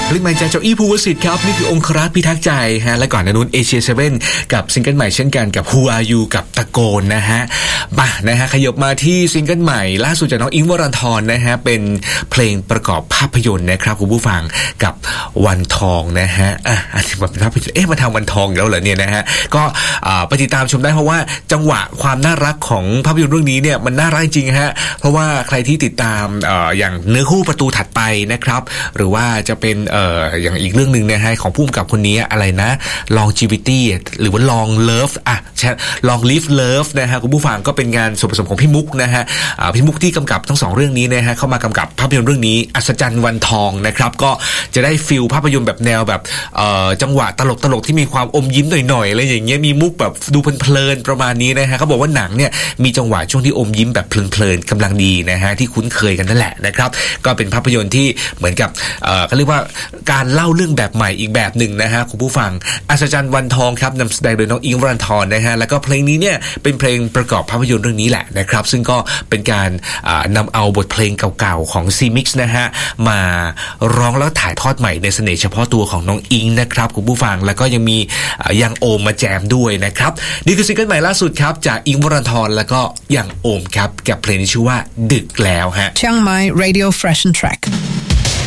เพลงใหม่จากเจ้าอี้ภูวสิทธิ์ครับนี่คือองครักษ์พิทักษ์ใจฮะและก่อนหน้านู้นเอเชีย7กับซิงเกิลใหม่เช่นกันกับ Who Are You กับตะโกนนะฮะมานะฮะขยับมาที่ซิงเกิลใหม่ล่าสุดจากน้องอิงค์วรันธรนะฮะเป็นเพลงประกอบภาพยนตร์นะครับคุณผู้ฟังกับวันทองนะฮะอันนี้มาเป็นภาพยนตร์มาทำวันทองแล้วเหรอเนี่ยนะฮะก็ไปติดตามชมได้เพราะว่าจังหวะความน่ารักของภาพยนตร์เรื่องนี้เนี่ยมันน่ารักจริงฮะเพราะว่าใครที่ติดตามอย่างเนื้อคู่ประตูถัดไปนะครับหรือว่าจะเป็นอย่างอีกเรื่องนึงนะฮะของผู้กำกับคนนี้อะไรนะ longevity หรือว่า long love long live love นะฮะคุณผู้ฟังก็เป็นงานส่วนผสมของพี่มุกนะฮะพี่มุกที่กำกับทั้ง2เรื่องนี้นะฮะเข้ามากำกับภาพยนตร์เรื่องนี้อัศจรรย์วันทองนะครับก็จะได้ฟีลภาพยนตร์แบบแนวแบบจังหวะตลกที่มีความอมยิ้มหน่อยๆอะไรอย่างเงี้ยมีมุกแบบดูเพลินๆประมาณนี้นะฮะเขาบอกว่าหนังเนี่ยมีจังหวะช่วงที่อมยิ้มแบบเพลินๆกำลังดีนะฮะที่คุ้นเคยกันนั่นแหละนะครับก็เป็นภาพยนตร์ที่เหมือนกับเขาเรียกว่าการเล่าเรื่องแบบใหม่อีกแบบหนึ่งนะฮะคุณผู้ฟังอัศจรรย์วันทองครับนำแสดงโดยน้องอิงค์วรันธรนะฮะแล้วก็เพลงนี้เนี่ยเป็นเพลงประกอบภาพยนตร์เรื่องนี้แหละนะครับซึ่งก็เป็นการนำเอาบทเพลงเก่าๆของ C-Mix นะฮะมาร้องแล้วถ่ายทอดใหม่ในเสน่ห์เฉพาะตัวของน้องอิงค์นะครับคุณผู้ฟังแล้วก็ยังมียังโอมมาแจมด้วยนะครับนี่คือซิงเกิลใหม่ล่าสุดครับจากอิงค์วรันธรแล้วก็ยังโอมครับกับเพลงที่ชื่อว่าดึกแล้วฮะ Chiang Mai Radio Fresh and Track